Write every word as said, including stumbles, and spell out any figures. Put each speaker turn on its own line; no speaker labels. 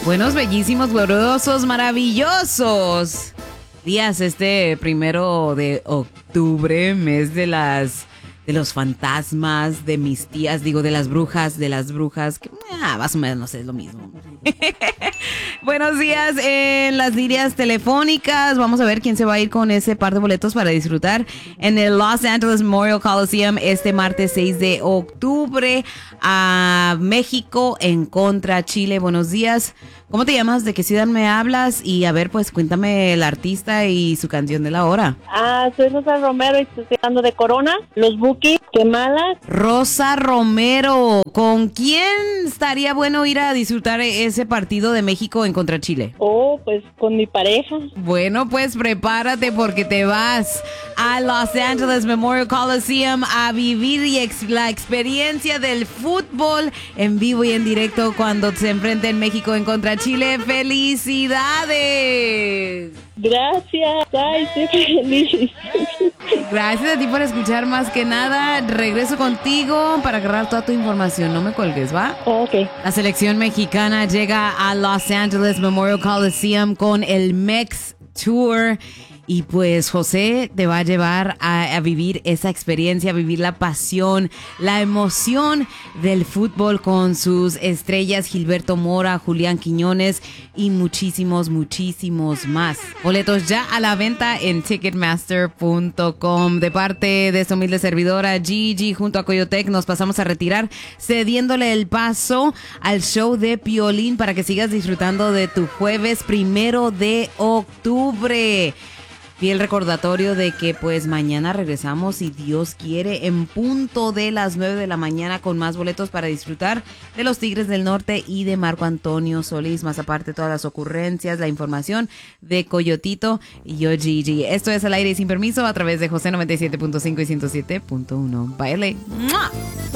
Buenos, bellísimos, gloriosos, maravillosos días este primero de octubre, mes de las de los fantasmas, de mis tías, digo, de las brujas, de las brujas, que ah, más o menos es lo mismo. Buenos días en las líneas telefónicas. Vamos a ver quién se va a ir con ese par de boletos para disfrutar en el Los Angeles Memorial Coliseum este martes seis de octubre a México en contra Chile. Buenos días. ¿Cómo te llamas? ¿De qué ciudad me hablas? Y a ver, pues cuéntame el artista y su canción de la hora.
Ah, soy Rosa Romero y estoy hablando de Corona, los Bukis, qué malas.
Rosa Romero, ¿con quién estaría bueno ir a disfrutar ese partido de México en contra Chile?
Oh, pues con mi pareja.
Bueno, pues prepárate porque te vas a Los Angeles Memorial Coliseum a vivir y ex- la experiencia del fútbol en vivo y en directo cuando se enfrenten México en contra Chile. ¡Felicidades!
Gracias, ay, estoy feliz.
Gracias a ti por escuchar más que nada. Regreso contigo para agarrar toda tu información. No me cuelgues, ¿va?
Oh, ok.
La selección mexicana llega a Los Angeles Memorial Coliseum con el Mex Tour. Y pues José te va a llevar a, a vivir esa experiencia, a vivir la pasión, la emoción del fútbol con sus estrellas Gilberto Mora, Julián Quiñones y muchísimos, muchísimos más. Boletos ya a la venta en ticketmaster punto com. De parte de esta humilde servidora Gigi junto a Coyotec nos pasamos a retirar cediéndole el paso al show de Piolín para que sigas disfrutando de tu jueves primero de octubre. Fiel recordatorio de que pues mañana regresamos, si Dios quiere, en punto de las nueve de la mañana con más boletos para disfrutar de los Tigres del Norte y de Marco Antonio Solís. Más aparte todas las ocurrencias, la información de Coyotito y yo Gigi. Esto es Al Aire y Sin Permiso a través de José noventa y siete punto cinco y ciento siete punto uno. Bye.